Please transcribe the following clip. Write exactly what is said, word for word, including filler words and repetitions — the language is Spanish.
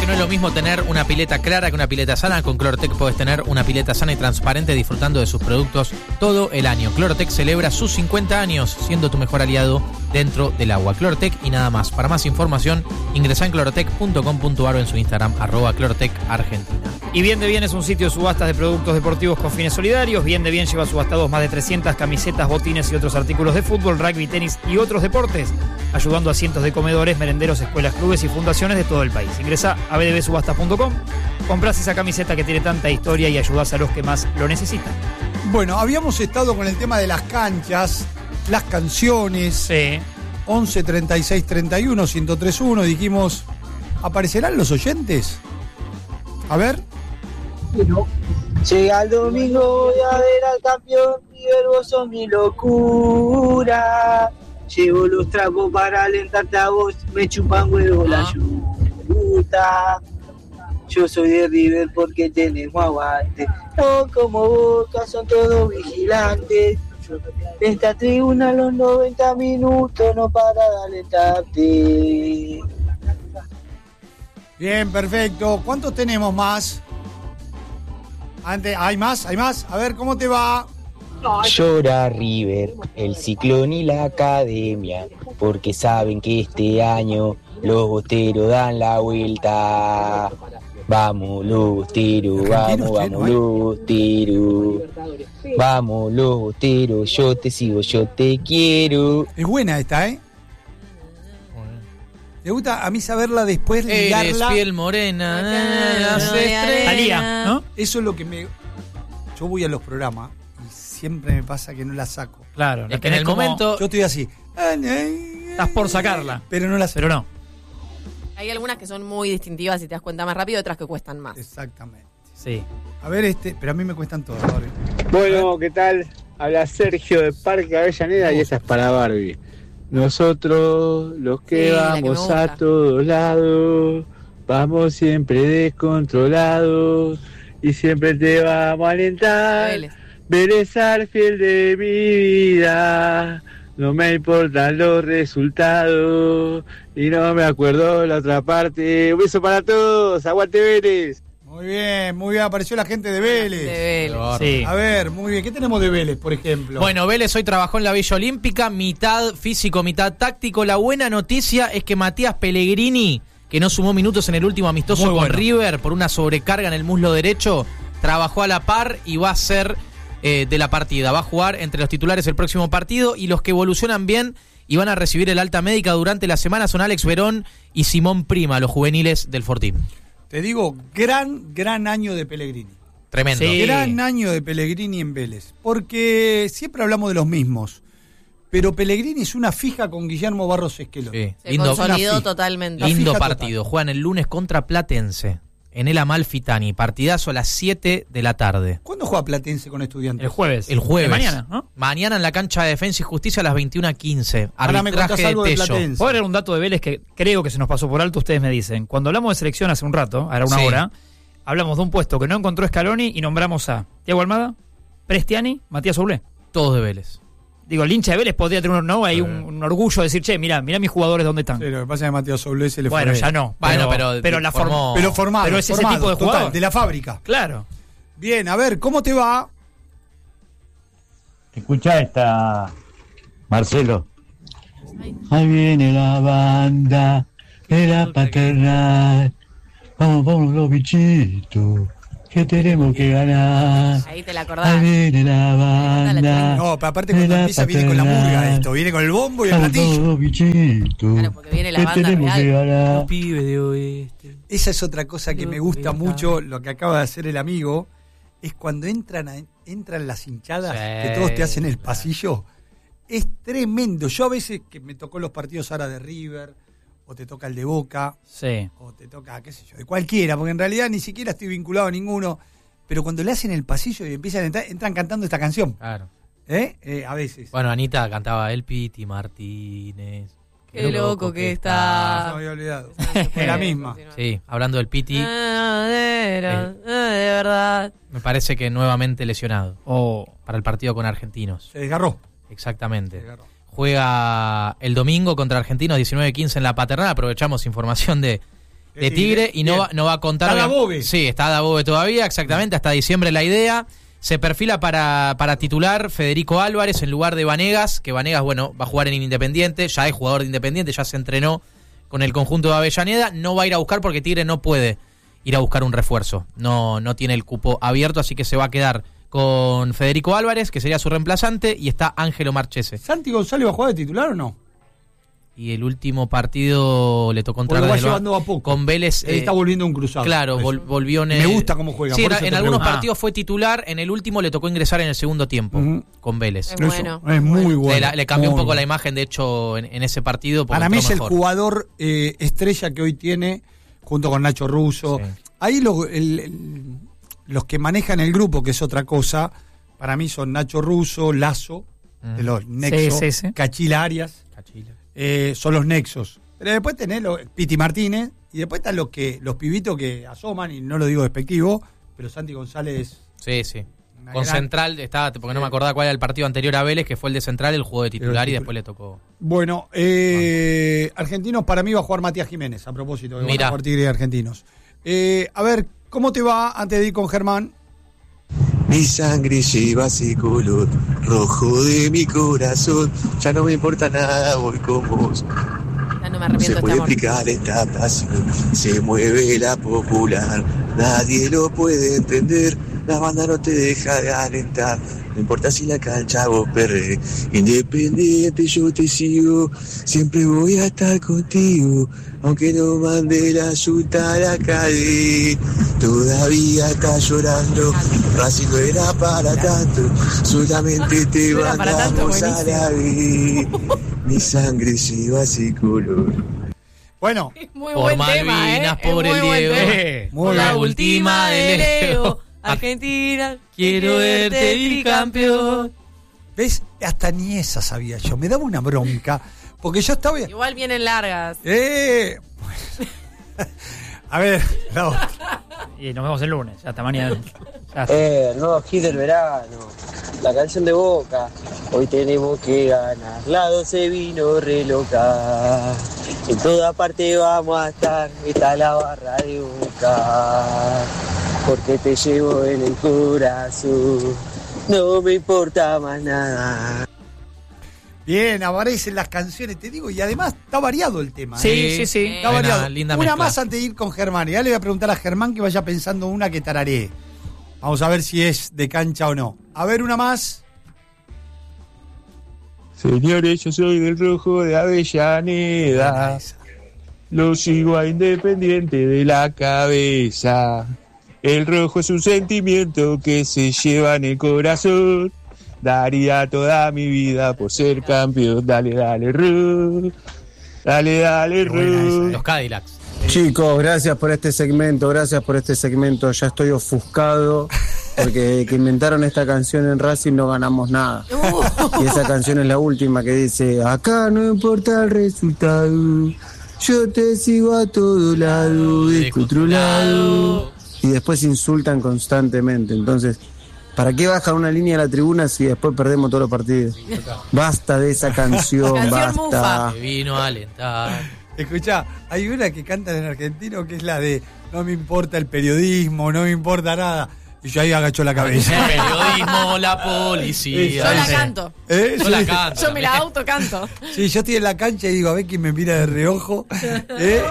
no es lo mismo tener una pileta clara que una pileta sana. Con Clorotec podés tener una pileta sana y transparente disfrutando de sus productos todo el año. Clorotec celebra sus cincuenta años siendo tu mejor aliado dentro del agua. Clorotec y nada más. Para más información, ingresá en clorotec punto com punto ar o en su Instagram, arroba Clorotec Argentina. Y Bien de Bien es un sitio de subastas de productos deportivos con fines solidarios. Bien de Bien lleva subastados más de trescientas camisetas, botines y otros artículos de fútbol, rugby, tenis y otros deportes, ayudando a cientos de comedores, merenderos, escuelas, clubes y fundaciones de todo el país. Ingresá a b d b subastas punto com, comprás esa camiseta que tiene tanta historia y ayudás a los que más lo necesitan. Bueno, habíamos estado con el tema de las canchas, las canciones. Sí. once treinta y seis treinta y uno, ciento tres punto uno, dijimos, ¿aparecerán los oyentes? A ver. Llega el domingo, voy a ver al campeón, River, vos sos mi locura. Llevo los trapos para alentarte a vos, me chupan huevo la yuta. Yo soy de River porque tenemos aguante, no como Boca, son todos vigilantes. Esta tribuna a los noventa minutos no para de alentarte. Bien, perfecto. ¿Cuántos tenemos más? Antes, ¿hay más? ¿Hay más? A ver, ¿cómo te va? Llora River, el Ciclón y la Academia, porque saben que este año los bosteros dan la vuelta. Vamos los bosteros, vamos, vamos los bosteros. Vamos los bosteros, yo te sigo, yo te quiero. Es buena esta, ¿eh? Me gusta a mí saberla después, ligarla. Eres piel morena, las estrellas. Talía, ¿no? Eso es lo que me... Yo voy a los programas y siempre me pasa que no la saco. Claro, Es que en el como- momento... Yo estoy así. Estás por sacarla. Pero no la sé. Pero no. Hay algunas que son muy distintivas y te das cuenta más rápido, otras que cuestan más. Exactamente. Sí. A ver, este, pero a mí me cuestan todas, Barbie. Bueno, ¿qué tal? Habla Sergio de Parque Avellaneda y esa es para Barbie. Nosotros, los que Sí, la que me vamos gusta. a todos lados, vamos siempre descontrolados y siempre te vamos a alentar. Vélez. Vélez fiel de mi vida, no me importan los resultados y no me acuerdo la otra parte. Un beso para todos, aguante Vélez. Muy bien, muy bien. Apareció la gente de Vélez. De Vélez. Sí. A ver, muy bien. ¿Qué tenemos de Vélez, por ejemplo? Bueno, Vélez hoy trabajó en la Villa Olímpica, mitad físico, mitad táctico. La buena noticia es que Matías Pellegrini, que no sumó minutos en el último amistoso Muy con bueno. River por una sobrecarga en el muslo derecho, trabajó a la par y va a ser eh, de la partida. Va a jugar entre los titulares el próximo partido y los que evolucionan bien y van a recibir el alta médica durante la semana son Alex Verón y Simón Prima, los juveniles del Fortín. Te digo, gran, gran año de Pellegrini. Tremendo. Sí. Gran año de Pellegrini en Vélez. Porque siempre hablamos de los mismos. Pero Pellegrini es una fija con Guillermo Barros Esqueloto. Sí. Se Lindo, consolidó una fi- totalmente. La lindo fija partido. Juegan el lunes contra Platense en el Amalfitani. Partidazo a las siete de la tarde. ¿Cuándo juega Platense con Estudiantes? El jueves. El jueves. De mañana, ¿no? Mañana en la cancha de Defensa y Justicia a las veintiuna quince. Ahora me Arbitraje contás de algo de Tello. Platense. Puedo dar un dato de Vélez que creo que se nos pasó por alto, ustedes me dicen. Cuando hablamos de selección hace un rato, ahora una Sí. hora, hablamos de un puesto que no encontró Scaloni y nombramos a Thiago Almada, Prestiani, Matías Oblé. Todos de Vélez. Digo, el hincha de Vélez podría tener un, ¿no? Hay un, un orgullo de decir, che, mirá, mirá mis jugadores dónde están. Sí, lo que pasa es que Matías Soblé se le Bueno, fue. ya no. Bueno, pero, pero la formó- formó. Pero formado. Pero es ese formado, tipo de total, jugador. de la fábrica. Claro. Bien, a ver, ¿cómo te va? Escucha esta, Marcelo. Ahí viene la banda de la paternal. Vamos, vamos los bichitos, que tenemos que ganar. Ahí te la Ahí acordás. viene la banda. No, pero aparte de cuando la empieza viene con la murga paternal. esto. Viene con el bombo y el Vamos platillo. todos los bichitos, Claro, porque viene la que banda tenemos real. que ganar. Pibe de oeste. Esa es otra cosa que me gusta mucho, lo que acaba de hacer el amigo, es cuando entran a- entran las hinchadas, Sí, que todos te hacen el claro. pasillo. Es tremendo. Yo a veces que me tocó los partidos ahora de River, o te toca el de Boca, Sí. o te toca, qué sé yo, de cualquiera, porque en realidad ni siquiera estoy vinculado a ninguno, pero cuando le hacen el pasillo y empiezan a entrar, entran cantando esta canción, Claro. ¿eh? Eh, a veces. Bueno, Anita cantaba El Piti Martínez. Qué loco que No está. me había olvidado. Es la misma. Sí, hablando del Piti, Ah, de, Eh. ah, de verdad. me parece que nuevamente lesionado O para el partido con Argentinos. Se desgarró. Se Exactamente. desgarró. Juega el domingo contra Argentinos diecinueve quince en la Paternal. Aprovechamos información de de Tigre y no va, no va a contar. Está Dabove. Sí, está Dabove todavía, exactamente, hasta diciembre la idea. Se perfila para, para titular Federico Álvarez en lugar de Vanegas, que Vanegas, bueno, va a jugar en Independiente, ya es jugador de Independiente, ya se entrenó con el conjunto de Avellaneda, no va a ir a buscar porque Tigre no puede ir a buscar un refuerzo, no, no tiene el cupo abierto, así que se va a quedar con Federico Álvarez, que sería su reemplazante, y está Ángelo Marchese. ¿Santi González va a jugar de titular o no? Y el último partido le tocó entrar lo va desde el llevando a poco. Con Vélez. Él está volviendo un cruzado. Claro, vol, volvió en el, Me gusta cómo juega. Sí, por en, eso en te algunos pregunto. partidos fue titular, en el último le tocó ingresar en el segundo tiempo, uh-huh. con Vélez. Es bueno. Es muy bueno. Le, la, le cambió muy un poco bueno. la imagen, de hecho, en, en ese partido. Para mí es mejor. el jugador eh, estrella que hoy tiene, junto con Nacho Russo. Sí. Ahí lo, el, el, los que manejan el grupo, que es otra cosa, para mí son Nacho Russo, Lazo, uh-huh. de los Nexos, sí, sí, sí. Cachila Arias, Cachila. Eh, son los Nexos. Pero después tenés lo, Piti Martínez, y después están los que los pibitos que asoman, y no lo digo despectivo, pero Santi González. Sí, sí. Con gran... Central, estaba, porque no me acordaba cuál era el partido anterior a Vélez, que fue el de Central, el juego de titular, y después le tocó. Bueno, eh, bueno. Argentinos, para mí va a jugar Matías Jiménez, a propósito, de van a jugar Tigre y Argentinos. Eh, a ver, ¿cómo te va antes de ir con Germán? Mi sangre lleva ese color rojo de mi corazón. Ya no me importa nada, voy con vos. Ya no me arrepiento. No se puede este explicar esta pasión. Se mueve la popular. Nadie lo puede entender. La banda no te deja de alentar. No importa si la cancha vos perré. Independiente yo te sigo. Siempre voy a estar contigo. Aunque no mande la ayuda a la calle. Todavía está llorando. Racing no era para tanto. Solamente te no mandamos a la vez. Mi sangre lleva ese color. Bueno, muy por buen Malvinas, tema, ¿eh? por el Diego. Eh, por la última de Leo. Argentina, quiero verte tricampeón. ¿Ves? Hasta ni esa sabía yo. Me daba una bronca. Porque yo estaba. Igual vienen largas. Eh. A ver, no. Y nos vemos el lunes. Hasta mañana. Eh, el nuevo hit del verano. La canción de Boca. Hoy tenemos que ganar. La doce vino re loca. En toda parte vamos a estar. Está la barra de Boca. Porque te llevo en el corazón. No me importa más nada. Bien, aparecen las canciones, te digo, y además está variado el tema. Sí, ¿eh? sí, sí. Está Buena, variado. Linda una mezcla. más antes de ir con Germán. Y ya le voy a preguntar a Germán que vaya pensando una que tararé. Vamos a ver si es de cancha o no. A ver, una más. Señores, yo soy del rojo de Avellaneda. Lo sigo a Independiente de la cabeza. El rojo es un sentimiento que se lleva en el corazón. Daría toda mi vida por ser campeón. Dale, dale, Ru. Dale, dale, Ru. Los Cadillacs. Chicos, gracias por este segmento, gracias por este segmento. Ya estoy ofuscado porque que inventaron esta canción en Racing no ganamos nada. Y esa canción es la última que dice: acá no importa el resultado, yo te sigo a todo lado, de otro lado. Y después insultan constantemente. Entonces, ¿para qué bajan una línea a la tribuna si después perdemos todos los partidos? Basta de esa canción, Canción basta. mufa. Que vino a alentar. Escuchá, hay una que cantan en argentino que es la de no me importa el periodismo, no me importa nada. Y yo ahí agacho la cabeza. El periodismo, la policía. Yo la canto. ¿Eh? Yo Sí. la canto. Yo me la autocanto. Sí, yo estoy en la cancha y digo, a ver quién me mira de reojo. ¿Eh?